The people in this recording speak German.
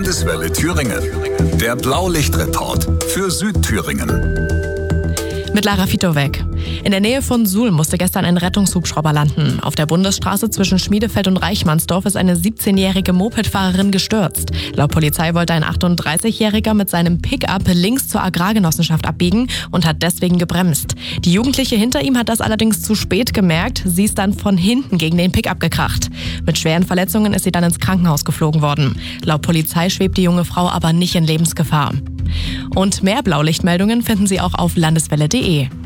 Landeswelle Thüringen. Der Blaulichtreport für Südthüringen. Mit Lara Fitowek. In der Nähe von Suhl musste gestern ein Rettungshubschrauber landen. Auf der Bundesstraße zwischen Schmiedefeld und Reichmannsdorf ist eine 17-jährige Mopedfahrerin gestürzt. Laut Polizei wollte ein 38-Jähriger mit seinem Pickup links zur Agrargenossenschaft abbiegen und hat deswegen gebremst. Die Jugendliche hinter ihm hat das allerdings zu spät gemerkt. Sie ist dann von hinten gegen den Pickup gekracht. Mit schweren Verletzungen ist sie dann ins Krankenhaus geflogen worden. Laut Polizei schwebt die junge Frau aber nicht in Lebensgefahr. Und mehr Blaulichtmeldungen finden Sie auch auf landeswelle.de.